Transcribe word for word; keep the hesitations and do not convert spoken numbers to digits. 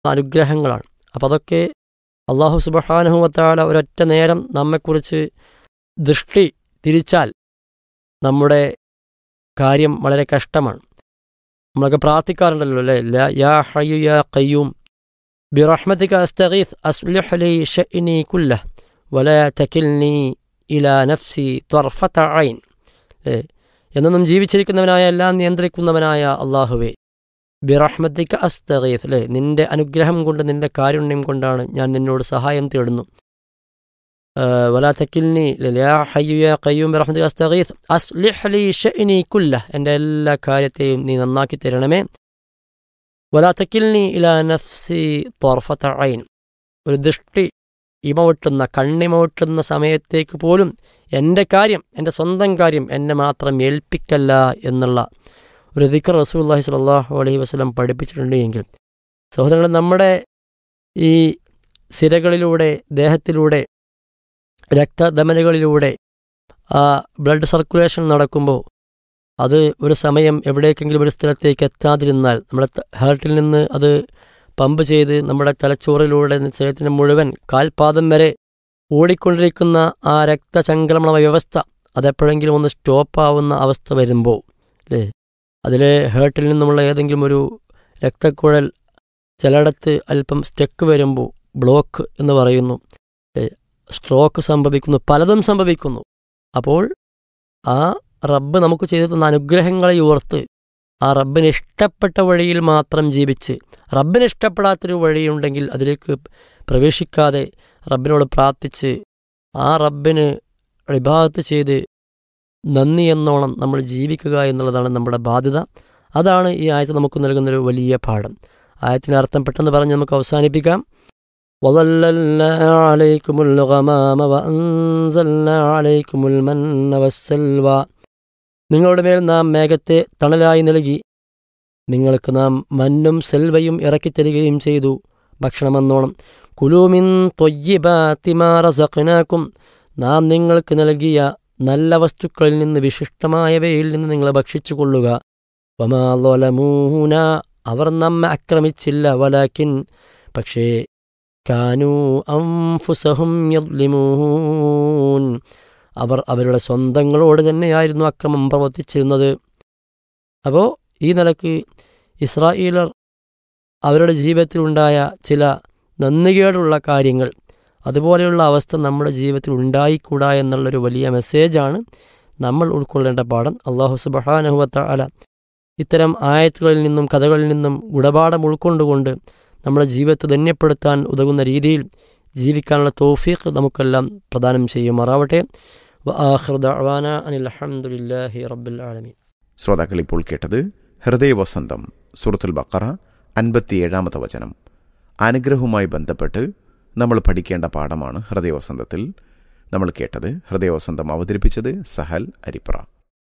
അനുഗ്രഹങ്ങളാണ്. അപ്പം അതൊക്കെ അള്ളാഹു സുബ്ഹാനഹു വ തആല ഒരൊറ്റ നേരം നമ്മെക്കുറിച്ച് ദൃഷ്ടി തിരിച്ചാൽ നമ്മുടെ കാര്യം വളരെ കഷ്ടമാണ്. നമ്മളൊക്കെ പ്രാർത്ഥിക്കാറുണ്ടല്ലോ അല്ലേ, ലാ യാ ഹയ്യു യാ ഖയ്യൂം ബിറഹ്മതിക അസ്തഗീസ് അസ്ലിഹ് ലി ശഅ്നി കുല്ലഹ് വലാ തകിൽനി ഇലാ നഫ്സി ത്വർഫത ഐൻ. അല്ലേ, എന്നൊന്നും ജീവിച്ചിരിക്കുന്നവനായ എല്ലാം നിയന്ത്രിക്കുന്നവനായ അള്ളാഹുവേ, ബിറഹ്മതിക അസ്തഗീസ്, അല്ലേ, നിന്റെ അനുഗ്രഹം കൊണ്ട് നിന്റെ കാരുണ്യം കൊണ്ടാണ് ഞാൻ നിന്നോട് സഹായം തേടുന്നു. വലാ തകിൽനി യാ ഹയ്യു യാ ഖയ്യൂം ബിറഹ്മതിക അസ്തഗീസ് അസ്ലിഹ് ലി ശഅ്നി കുല്ലഹ്, എൻ്റെ എല്ലാ കാര്യത്തെയും നീ നന്നാക്കി തരണമേ. വലാ തകിൽനി ഇലാ നഫ്സി ത്വർഫത ഐൻ, ഒരു ദൃഷ്ടി ഇമവട്ടുന്ന കണ്ണിമവട്ടുന്ന സമയത്തേക്ക് പോലും എൻ്റെ കാര്യം, എൻ്റെ സ്വന്തം കാര്യം എന്നെ മാത്രം ഏൽപ്പിക്കല്ല എന്നുള്ള ഒരു ദിക്ർ റസൂലുള്ളാഹി സ്വല്ലല്ലാഹു അലൈഹി വസല്ലം പഠിപ്പിച്ചിട്ടുണ്ട് എങ്കിൽ സഹോദരങ്ങൾ, നമ്മുടെ ഈ സിരകളിലൂടെ, ദേഹത്തിലൂടെ, രക്തധമനികളിലൂടെ ആ ബ്ലഡ് സർക്കുലേഷൻ നടക്കുമ്പോൾ അത് ഒരു സമയം എവിടേക്കെങ്കിലും ഒരു സ്ഥലത്തേക്ക് എത്താതിരുന്നാൽ നമ്മുടെ ഹാർട്ടിൽ നിന്ന് അത് പമ്പ് ചെയ്ത് നമ്മുടെ തലച്ചോറിലൂടെ ശരീരത്തിന് മുഴുവൻ കാൽപാദം വരെ ഓടിക്കൊണ്ടിരിക്കുന്ന ആ രക്തചംക്രമണ വ്യവസ്ഥ അതെപ്പോഴെങ്കിലും ഒന്ന് സ്റ്റോപ്പാവുന്ന അവസ്ഥ വരുമ്പോൾ, അല്ലേ, അതിലെ ഹാർട്ടിൽ നിന്നുമുള്ള ഏതെങ്കിലും ഒരു രക്തക്കുഴൽ ചിലയിടത്ത് അല്പം സ്റ്റക്ക് വരുമ്പോൾ ബ്ലോക്ക് എന്ന് പറയുന്നു, സ്ട്രോക്ക് സംഭവിക്കുന്നു, പലതും സംഭവിക്കുന്നു. അപ്പോൾ ആ റബ്ബ് നമുക്ക് ചെയ്തു തന്ന അനുഗ്രഹങ്ങളെ ഓർത്ത് ആ റബ്ബിന് ഇഷ്ടപ്പെട്ട വഴിയിൽ മാത്രം ജീവിച്ച്, റബ്ബിന് ഇഷ്ടപ്പെടാത്തൊരു വഴിയുണ്ടെങ്കിൽ അതിലേക്ക് പ്രവേശിക്കാതെ റബ്ബിനോട് പ്രാർത്ഥിച്ച് ആ റബ്ബിന് ഇബാദത്ത് ചെയ്ത് നന്ദി എന്നോണം നമ്മൾ ജീവിക്കുക എന്നുള്ളതാണ് നമ്മുടെ ബാധ്യത. അതാണ് ഈ ആയത്ത് നമുക്ക് നൽകുന്നൊരു വലിയ പാഠം. ആയത്തിൻ്റെ അർത്ഥം പെട്ടെന്ന് പറഞ്ഞ് നമുക്ക് അവസാനിപ്പിക്കാം. وَظَلَّلْنَا عَلَيْكُمُ الْغَمَامَ وَأَنزَلْنَا عَلَيْكُمُ الْمَنَّ وَالسَّلْوَى, നിങ്ങളുടെ മേൽ നാം മേഘത്തെ തണലായി നൽകി, നിങ്ങൾക്ക് നാം മന്നും സെൽവയും ഇറക്കിത്തരികയും ചെയ്തു ഭക്ഷണമെന്നോണം. കുലൂ മിൻ ത്വയ്യിബാതി മാ റസഖ്നാകും, നാം നിങ്ങൾക്ക് നൽകിയ നല്ല വസ്തുക്കളിൽ നിന്ന്, വിശിഷ്ടമായവയിൽ നിന്ന് നിങ്ങൾ ഭക്ഷിച്ചു കൊള്ളുക. വമാ ളലമൂന, അവർ നമ്മെ ആക്രമിച്ചില്ല, വലാകിൻ, പക്ഷേ, കാനൂ അൻഫുസഹും യദ്ലിമൂൻ, അവർ അവരുടെ സ്വന്തങ്ങളോട് തന്നെയായിരുന്നു അക്രമം പ്രവർത്തിച്ചിരുന്നത്. അപ്പോൾ ഈ നിലക്ക് ഇസ്രായേലർ അവരുടെ ജീവിതത്തിലുണ്ടായ ചില നന്ദികേടുള്ള കാര്യങ്ങൾ, അതുപോലെയുള്ള അവസ്ഥ നമ്മുടെ ജീവിതത്തിൽ ഉണ്ടായിക്കൂടാ എന്നുള്ളൊരു വലിയ മെസ്സേജാണ് നമ്മൾ ഉൾക്കൊള്ളേണ്ട പാഠം. അല്ലാഹു സുബ്ഹാനഹു വ തആല ഇത്തരം ആയത്തുകളിൽ നിന്നും കഥകളിൽ നിന്നും ഗുണപാഠം ഉൾക്കൊണ്ടുകൊണ്ട് നമ്മുടെ ജീവിതത്തെ ധന്യപ്പെടുത്താൻ ഉതകുന്ന രീതിയിൽ ജീവിക്കാനുള്ള തൗഫീഖ് നമുക്കെല്ലാം പ്രദാനം ചെയ്യുമാറാവട്ടെ. വആഖിറു ദഅ്വാനാ അനിൽ ഹംദുലില്ലാഹി റബ്ബിൽ ആലമീൻ. ശ്രോതാക്കൾ ഇപ്പോൾ കേട്ടത് ഹൃദയവസന്തം, സൂറത്തുൽ ബഖറ അൻപത്തിയേഴാമത്തെ വചനം. അനുഗ്രഹവുമായി ബന്ധപ്പെട്ട് നമ്മൾ പഠിക്കേണ്ട പാഠമാണ് ഹൃദയവസന്തത്തിൽ നമ്മൾ കേട്ടത്. ഹൃദയവസന്തം അവതരിപ്പിച്ചത് സഹൽ അരിപ്ര.